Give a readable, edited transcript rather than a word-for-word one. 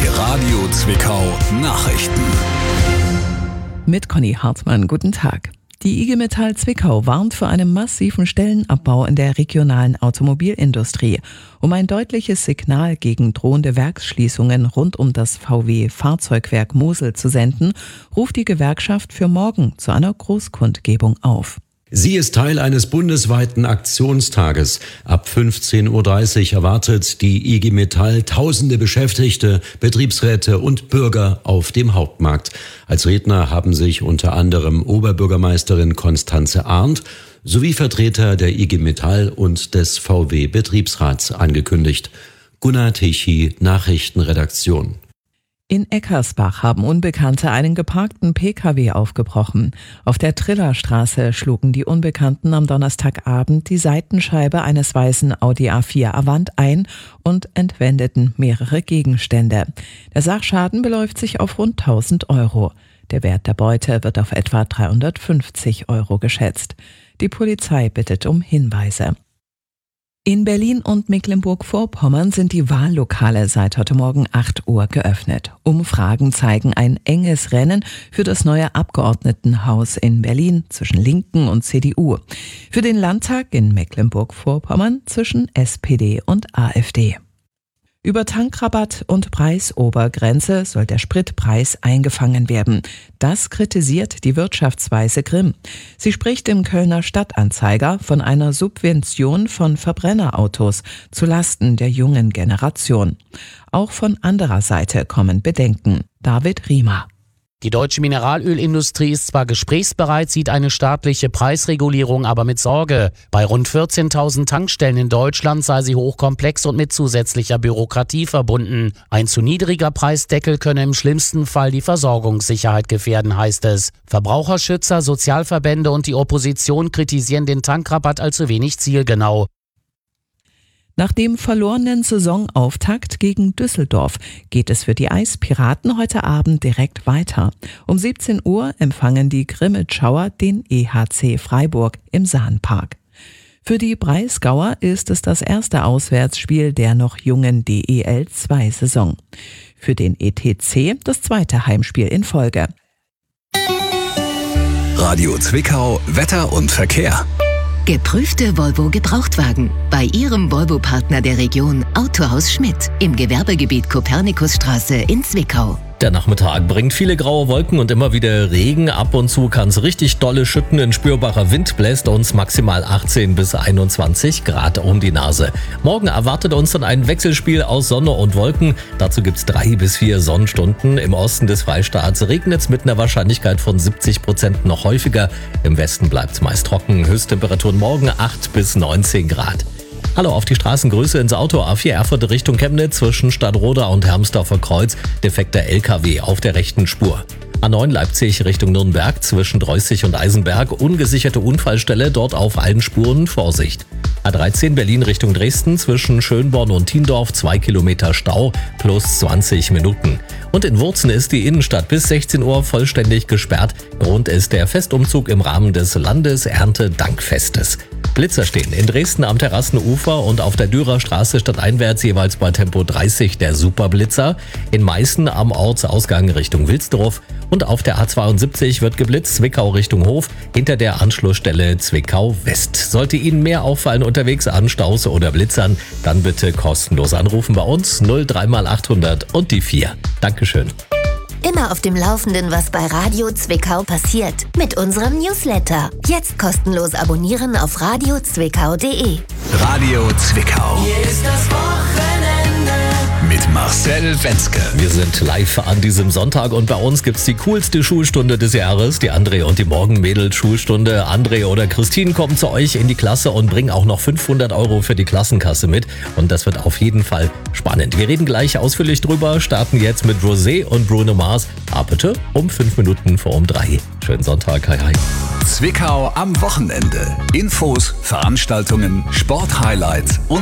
Radio Zwickau Nachrichten. Mit Conny Hartmann, guten Tag. Die IG Metall Zwickau warnt vor einem massiven Stellenabbau in der regionalen Automobilindustrie. Um ein deutliches Signal gegen drohende Werksschließungen rund um das VW-Fahrzeugwerk Mosel zu senden, ruft die Gewerkschaft für morgen zu einer Großkundgebung auf. Sie ist Teil eines bundesweiten Aktionstages. Ab 15.30 Uhr erwartet die IG Metall tausende Beschäftigte, Betriebsräte und Bürger auf dem Hauptmarkt. Als Redner haben sich unter anderem Oberbürgermeisterin Constanze Arndt sowie Vertreter der IG Metall und des VW-Betriebsrats angekündigt. Gunnar Tichy, Nachrichtenredaktion. In Eckersbach haben Unbekannte einen geparkten Pkw aufgebrochen. Auf der Trillerstraße schlugen die Unbekannten am Donnerstagabend die Seitenscheibe eines weißen Audi A4 Avant ein und entwendeten mehrere Gegenstände. Der Sachschaden beläuft sich auf rund 1.000 Euro. Der Wert der Beute wird auf etwa 350 Euro geschätzt. Die Polizei bittet um Hinweise. In Berlin und Mecklenburg-Vorpommern sind die Wahllokale seit heute Morgen 8 Uhr geöffnet. Umfragen zeigen ein enges Rennen für das neue Abgeordnetenhaus in Berlin zwischen Linken und CDU. Für den Landtag in Mecklenburg-Vorpommern zwischen SPD und AfD. Über Tankrabatt und Preisobergrenze soll der Spritpreis eingefangen werden. Das kritisiert die Wirtschaftsweise Grimm. Sie spricht im Kölner Stadtanzeiger von einer Subvention von Verbrennerautos zulasten der jungen Generation. Auch von anderer Seite kommen Bedenken. David Riemer. Die deutsche Mineralölindustrie ist zwar gesprächsbereit, sieht eine staatliche Preisregulierung aber mit Sorge. Bei rund 14.000 Tankstellen in Deutschland sei sie hochkomplex und mit zusätzlicher Bürokratie verbunden. Ein zu niedriger Preisdeckel könne im schlimmsten Fall die Versorgungssicherheit gefährden, heißt es. Verbraucherschützer, Sozialverbände und die Opposition kritisieren den Tankrabatt als zu wenig zielgenau. Nach dem verlorenen Saisonauftakt gegen Düsseldorf geht es für die Eispiraten heute Abend direkt weiter. Um 17 Uhr empfangen die Grimmitschauer den EHC Freiburg im Sahnpark. Für die Breisgauer ist es das erste Auswärtsspiel der noch jungen DEL-2-Saison. Für den ETC das zweite Heimspiel in Folge. Radio Zwickau Wetter und Verkehr. Geprüfte Volvo-Gebrauchtwagen bei Ihrem Volvo-Partner der Region Autohaus Schmidt im Gewerbegebiet Kopernikusstraße in Zwickau. Der Nachmittag bringt viele graue Wolken und immer wieder Regen. Ab und zu kann es richtig dolle schütten. Ein spürbarer Wind bläst uns maximal 18 bis 21 Grad um die Nase. Morgen erwartet uns dann ein Wechselspiel aus Sonne und Wolken. Dazu gibt es 3 bis 4 Sonnenstunden. Im Osten des Freistaats regnet es mit einer Wahrscheinlichkeit von 70% noch häufiger. Im Westen bleibt es meist trocken. Höchsttemperaturen morgen 8 bis 19 Grad. Hallo, auf die Straßengrüße ins Auto. A4 Erfurt Richtung Chemnitz zwischen Stadtroda und Hermsdorfer Kreuz. Defekter LKW auf der rechten Spur. A9 Leipzig Richtung Nürnberg zwischen Dreußig und Eisenberg. Ungesicherte Unfallstelle, dort auf allen Spuren Vorsicht. A13 Berlin Richtung Dresden zwischen Schönborn und Thiendorf 2 Kilometer Stau plus 20 Minuten. Und in Wurzen ist die Innenstadt bis 16 Uhr vollständig gesperrt. Grund ist der Festumzug im Rahmen des Landeserntedankfestes. Blitzer stehen in Dresden am Terrassenufer und auf der Dürerstraße stadteinwärts jeweils bei Tempo 30 der Superblitzer. In Meißen am Ortsausgang Richtung Wilsdorf und auf der A72 wird geblitzt Zwickau Richtung Hof hinter der Anschlussstelle Zwickau West. Sollte Ihnen mehr auffallen unterwegs an Staus oder Blitzern, dann bitte kostenlos anrufen bei uns 03x800 und die 4. Dankeschön. Immer auf dem Laufenden, was bei Radio Zwickau passiert. Mit unserem Newsletter. Jetzt kostenlos abonnieren auf radiozwickau.de. Radio Zwickau. Hier ist das Wochenende. Mit Marcel Wenzke. Wir sind live an diesem Sonntag und bei uns gibt's die coolste Schulstunde des Jahres, die André und die Morgenmädels-Schulstunde. André oder Christine kommen zu euch in die Klasse und bringen auch noch 500 Euro für die Klassenkasse mit. Und das wird auf jeden Fall spannend. Wir reden gleich ausführlich drüber, starten jetzt mit Rosé und Bruno Mars. Bitte um 5 Minuten vor um 3. Schönen Sonntag, hi hi. Zwickau am Wochenende. Infos, Veranstaltungen, Sporthighlights und